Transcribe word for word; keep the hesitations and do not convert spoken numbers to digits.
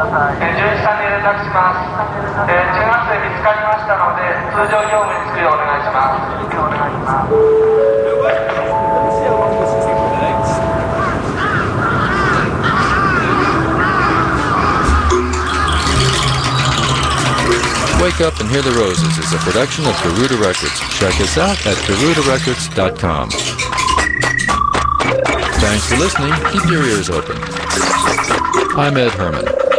えー、じゅういちさんに連絡します。えー、中学生見つかりましたので、通常業務に就くようお願いします。お願いします。 Wake Up and Hear the Roses is a production of Garuda Records. Check us out at garuda records dot com. Thanks for listening. Keep your ears open. I'm Ed Herman.